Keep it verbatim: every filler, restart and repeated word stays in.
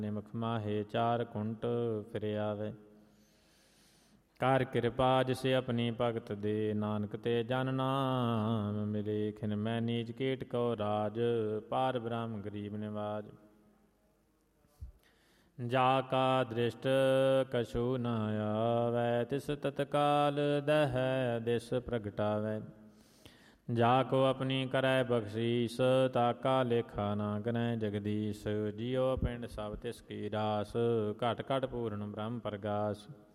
ਨਿਮਖ ਮਾਹੇ ਚਾਰ ਕੁੰਟ ਫਿਰ ਆਵੇ। ਕਰ ਕਿਰਪਾ ਜਿਸੇ ਆਪਣੀ ਭਗਤ ਦੇ, ਨਾਨਕ ਤੇ ਜਨ ਨਾਮ ਮਿਲੇ। ਖਿਨ ਮੈਂ ਨੀਚ ਕੀਟ ਕੋ ਰਾਜ, ਪਾਰ ਬ੍ਰਹਮ ਗਰੀਬ ਨਿਵਾਜ। ਜਾ ਕਾ ਦ੍ਰਿਸ਼ਟ ਕਛੂ ਨ ਆਵੈ, ਤਿਸ ਤਤਕਾਲ ਦਹੈ ਦਿਸ ਪ੍ਰਗਟਾਵੈ। ਜਾ ਕੋ ਆਪਣੀ ਕਰੈ ਬਖਸ਼ੀਸ, ਤਾਕਾ ਲੇਖਾ ਨਾ ਗਨੈ ਜਗਦੀਸ਼। ਜਿਉ ਪਿੰਡ ਸਭ ਤਿਸ ਕੀ ਰਾਸ, ਘਟ ਘਟ ਪੂਰਨ ਬ੍ਰਹਮ ਪ੍ਰਗਾਸ।